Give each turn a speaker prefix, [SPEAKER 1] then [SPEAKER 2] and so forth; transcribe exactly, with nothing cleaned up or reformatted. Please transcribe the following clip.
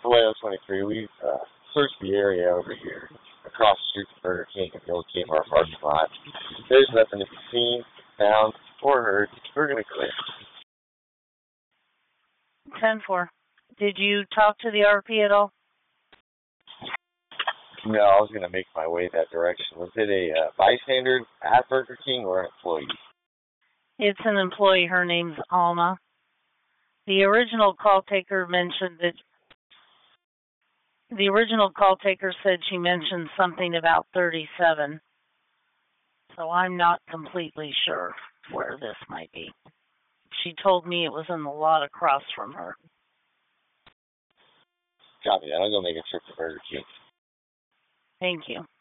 [SPEAKER 1] Vallejo twenty-three. We've uh, searched the area over here across the street from Burger King and the old Kmart parking lot. There's nothing to be seen, found, or heard. We're going to clear.
[SPEAKER 2] ten four. Did you talk to the R P at all?
[SPEAKER 1] No, I was going to make my way that direction. Was it a uh, bystander at Burger King or an employee?
[SPEAKER 2] It's an employee. Her name's Alma. The original call taker mentioned that the original call taker said she mentioned something about thirty-seven. So I'm not completely sure where this might be. She told me it was in the lot across from her.
[SPEAKER 1] Copy that. I'll go make a trip to Burger King.
[SPEAKER 2] Thank you.